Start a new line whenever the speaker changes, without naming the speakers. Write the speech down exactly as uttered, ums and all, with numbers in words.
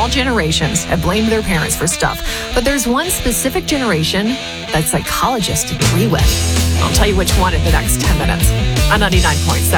all generations have blamed their parents for stuff, but there's one specific generation that psychologists agree with. I'll tell you which one in the next ten minutes on ninety-nine point seven.